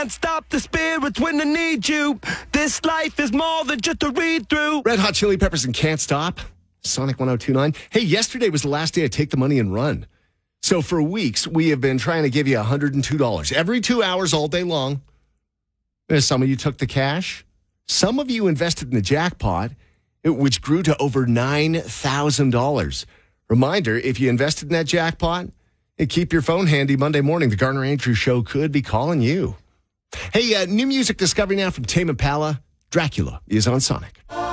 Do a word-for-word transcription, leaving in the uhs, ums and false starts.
Can't stop the spirits when they need you. This life is more than just a read-through. Red Hot Chili Peppers and Can't Stop. Sonic one oh two point nine. Hey, yesterday was the last day of Take the Money and Run. So for weeks, we have been trying to give you one hundred two dollars every two hours all day long. Some of you took the cash. Some of you invested in the jackpot, which grew to over nine thousand dollars. Reminder, if you invested in that jackpot, hey, keep your phone handy. Monday morning, the Garner Andrews Show could be calling you. Hey, uh, new music discovery now from Tame Impala. Dracula is on Sonic.